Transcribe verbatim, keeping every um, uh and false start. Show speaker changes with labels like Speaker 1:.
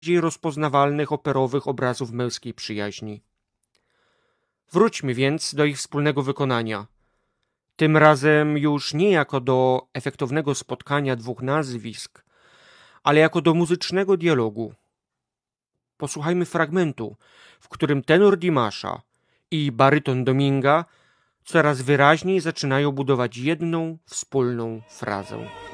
Speaker 1: rozpoznawalnych operowych obrazów męskiej przyjaźni. Wróćmy więc do ich wspólnego wykonania. Tym razem już nie jako do efektownego spotkania dwóch nazwisk, ale jako do muzycznego dialogu. Posłuchajmy fragmentu, w którym tenor Dimasza i baryton Dominga coraz wyraźniej zaczynają budować jedną wspólną frazę.